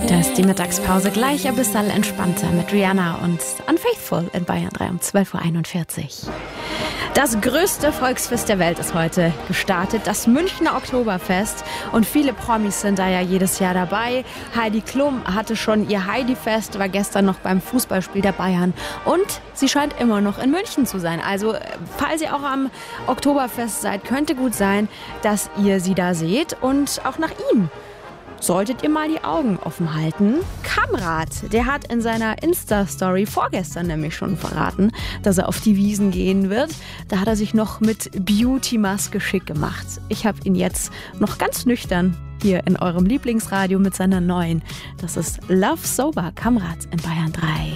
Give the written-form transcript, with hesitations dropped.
Da ist die Mittagspause gleich ein bisschen entspannter mit Rihanna und Unfaithful in Bayern 3 um 12.41 Uhr. Das größte Volksfest der Welt ist heute gestartet, das Münchner Oktoberfest. Und viele Promis sind da ja jedes Jahr dabei. Heidi Klum hatte schon ihr Heidi-Fest, war gestern noch beim Fußballspiel der Bayern. Und sie scheint immer noch in München zu sein. Also, falls ihr auch am Oktoberfest seid, könnte gut sein, dass ihr sie da seht. Und auch nach ihm solltet ihr mal die Augen offen halten. Kamrat, der hat in seiner Insta-Story vorgestern nämlich schon verraten, dass er auf die Wiesn gehen wird. Da hat er sich noch mit Beauty-Maske schick gemacht. Ich habe ihn jetzt noch ganz nüchtern hier in eurem Lieblingsradio mit seiner neuen. Das ist Love Sober, Kamrat in Bayern 3.